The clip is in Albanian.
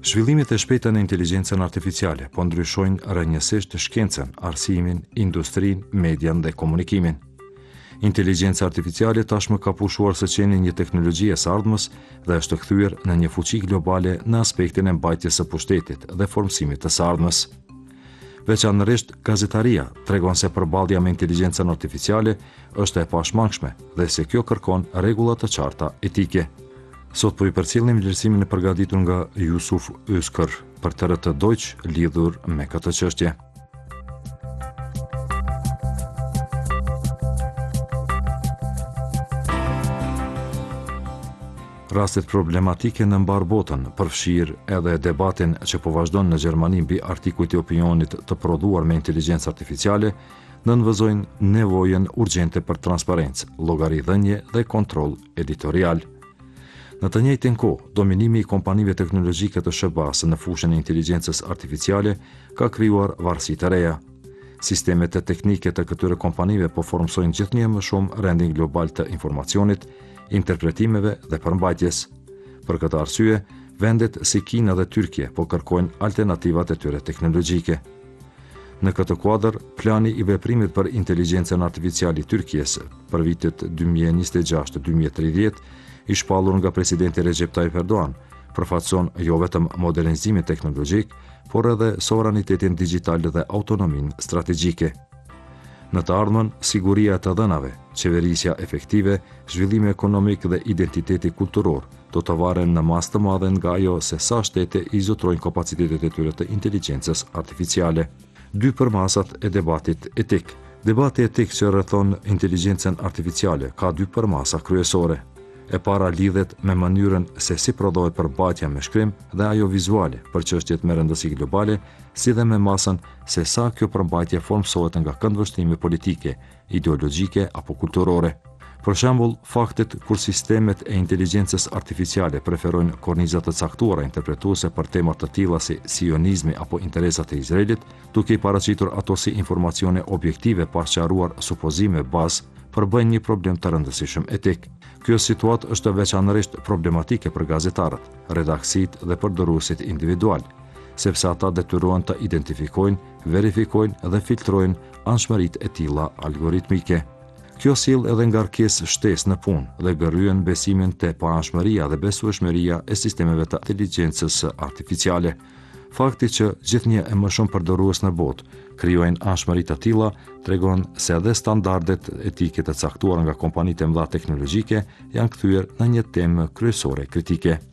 Zhvillimet e shpejta në inteligjencën artificiale po ndryshojnë rrënjësisht shkencën, arsimin, industrinë, median dhe komunikimin. Inteligjenca artificiale tashmë ka pushuar së qeni një teknologji e së ardhmës dhe është kthyer në një fuqi globale në aspektin e mbajtjes së pushtetit dhe formësimit të së ardhmës. Veçanërisht gazetaria tregon se përballja me inteligjencën artificiale është e pashmangshme dhe se kjo kërkon rregulla të qarta etike. Sot po i përcjellim vlerësimin e përgatitur nga Yusuf Özkër për TRT Deutsch lidhur me këtë çështje. Rastet problematike në mbar botën përfshirë edhe debatin që po vazhdon në Gjermani mbi artikujt e opinionit të prodhuar me inteligjencë artificiale, nënvëzojnë nevojën urgjente për transparencë, llogaridhënie dhe kontroll editorial. Në të njëjtën kohë, dominimi i kompanive teknologjike të SBA-s në fushën e inteligjencës artificiale ka krijuar varësi të reja. Sistemet e teknike të këtyre kompanive po formsojnë gjithnjë më shumë rendin global të informacionit, interpretimeve dhe përmbajtjes. Për këtë arsye, vendet si Kina dhe Tyrkia po kërkojnë alternativat e tyre teknologjike. Në këtë kuadër, plani i veprimit për inteligjencën artificiale i Tyrkisë për vitet 2026-2030, i shpallur nga presidenti Recep Tayyip Erdogan, përfaqëson jo vetëm modernizimin teknologjik, por edhe sovranitetin digital dhe autonominë strategjike. Në të ardhmen, siguria e të dhënave, qeverisja efektive, zhvillimi ekonomik dhe identiteti kulturor do të varen në masë të madhe nga ajo se sa shtete i zotrojnë kapacitetet e tyre të inteligjencës artificiale. Dy përmasat e debatit etik. Debati etik që rrethon inteligjencën artificiale ka dy përmasa kryesore. E para lidhet me mënyrën se si prodhohet përbajtja me shkrim dhe ajo vizuale për çështjet me rëndësi globale, si dhe me masën se sa kjo përbajtje formsohet nga këndvështrime politike, ideologjike apo kulturore. Për shembull, faktet kur sistemet e inteligjencës artificiale preferojnë korniza të caktuara interpretuese për tema të tilla si sionizmi apo interesat e Izraelit, duke i paraqitur ato si informacione objektive pa sqaruar supozime bazë, përbëjnë një problem të rëndësishëm etik. Kjo situatë është veçanërisht problematike për gazetarët, redaksit dhe përdoruesit individual, sepse ata detyrohen të identifikojnë, verifikojnë dhe filtrojnë anshmëritë e tilla algoritmike. Kjo sjell edhe ngarkesë shtesë në punë dhe gërryen besimin te paanshmëria dhe besueshmëria e sistemeve të inteligjencës artificiale. Fakti që gjithnjë e më shumë përdorues në botë krijojnë anshmëri të tilla tregon se edhe standardet etike të caktuara nga kompanitë e mëdha teknologjike janë kthyer në një temë kryesore kritike.